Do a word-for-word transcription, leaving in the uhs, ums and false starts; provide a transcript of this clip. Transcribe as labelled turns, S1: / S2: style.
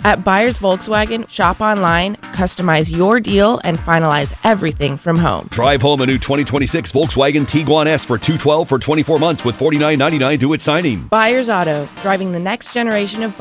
S1: At Buyers Volkswagen, shop online, customize your deal, and finalize everything from home.
S2: Drive home a new twenty twenty-six Volkswagen Tiguan S for two hundred twelve dollars for twenty-four months with forty-nine ninety-nine due at signing.
S1: Buyers Auto, driving the next generation of